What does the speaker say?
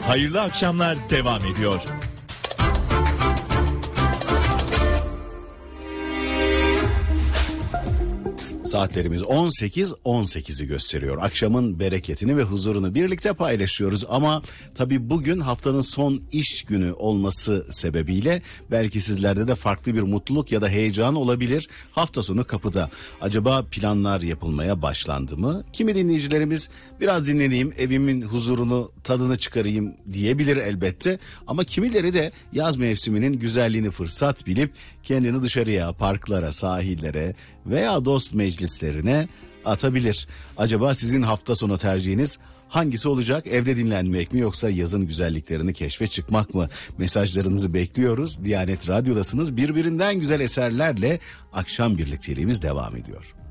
Hayırlı akşamlar devam ediyor. Saatlerimiz 18:18'i gösteriyor. Akşamın bereketini ve huzurunu birlikte paylaşıyoruz. Ama tabii bugün haftanın son iş günü olması sebebiyle belki sizlerde de farklı bir mutluluk ya da heyecan olabilir. Hafta sonu kapıda. Acaba planlar yapılmaya başlandı mı? Kimi dinleyicilerimiz biraz dinleneyim, evimin huzurunu, tadını çıkarayım diyebilir elbette. Ama kimileri de yaz mevsiminin güzelliğini fırsat bilip kendini dışarıya, parklara, sahillere veya dost meclislerine atabilir. Acaba sizin hafta sonu tercihiniz hangisi olacak? Evde dinlenmek mi yoksa yazın güzelliklerini keşfe çıkmak mı? Mesajlarınızı bekliyoruz. Diyanet Radyo'dasınız. Birbirinden güzel eserlerle akşam birlikteliğimiz devam ediyor.